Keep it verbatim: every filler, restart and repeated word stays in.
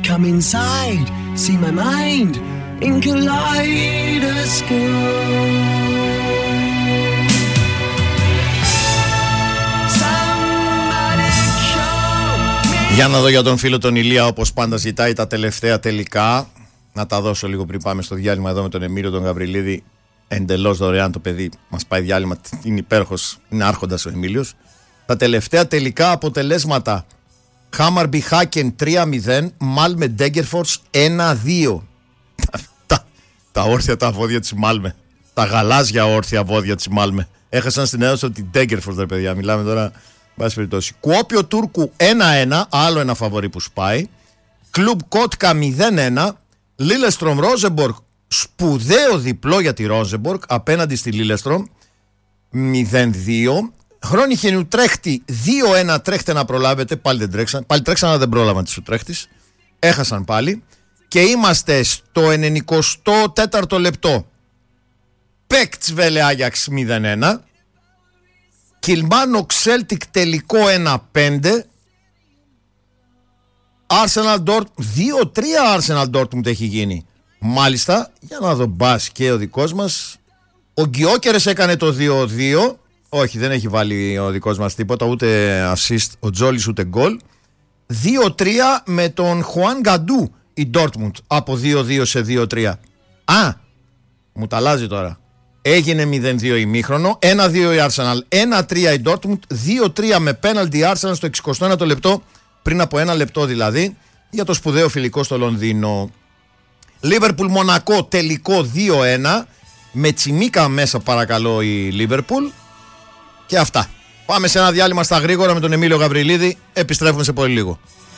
Come inside, see my mind in kaleidoscope. Για να δω για τον φίλο τον Ηλία, όπως πάντα ζητάει τα τελευταία τελικά. Να τα δώσω λίγο πριν πάμε στο διάλειμμα εδώ με τον Εμίλιο τον Γαβριλίδη. Εντελώς δωρεάν το παιδί, μας πάει διάλειμμα, είναι υπέροχος, είναι άρχοντας ο Εμίλιος. Τα τελευταία τελικά αποτελέσματα: Χάμαρμπι Χάκεν τρία μηδέν, Μάλμε Ντέγκερφορς ένα δύο. τα, τα όρθια τα βόδια της Μάλμε, τα γαλάζια όρθια βόδια της Μάλμε. Έχασαν στην έδωση από την Ντέγκερφορς, ρε παιδιά, μιλάμε τώρα. Βάση περιπτώσει. Κουόπιο Τούρκου ένα ένα, άλλο ένα φαβορί που σπάει. Κλουμπ Κότκα μηδέν ένα. Λίλεστρομ Ρόζεμπορκ, σπουδαίο διπλό για τη Ρόζεμπορκ απέναντι στη Λίλεστρομ μηδέν δύο. Χρόνιχεν Ουτρέχτη δύο ένα, τρέχτε να προλάβετε. Πάλι δεν τρέξαν. Πάλι τρέξαν, αλλά δεν πρόλαβαν τις Ουτρέχτης. Έχασαν πάλι. Και είμαστε στο ενενηκοστό τέταρτο λεπτό. Πέκτς-Βέλε Άγιαξ μηδέν ένα. Κιλμάνο Ξέλτικ τελικό ένα πέντε. Arsenal Dortmund δύο τρία. Arsenal Dortmund έχει γίνει. Μάλιστα, για να δω μπας και ο δικός μας. Ο Γκιόκερες έκανε το δύο δύο. Όχι, δεν έχει βάλει ο δικός μας τίποτα, ούτε assist ο Τζόλις ούτε γκολ. δύο τρία με τον Χουάν Γκαντού η Dortmund από δύο δύο σε δύο τρία. Α, μου τα αλλάζει τώρα. Έγινε μηδέν δύο ημίχρονο, ένα δύο η Arsenal, ένα τρία η Dortmund, δύο τρία με πέναλτι η Arsenal στο εξηκοστό ένατο λεπτό, πριν από ένα λεπτό δηλαδή, για το σπουδαίο φιλικό στο Λονδίνο. Liverpool Μονακό τελικό δύο ένα, με Τσιμίκα μέσα παρακαλώ η Liverpool. Και αυτά. Πάμε σε ένα διάλειμμα στα γρήγορα με τον Εμίλιο Γαβριλίδη, επιστρέφουμε σε πολύ λίγο.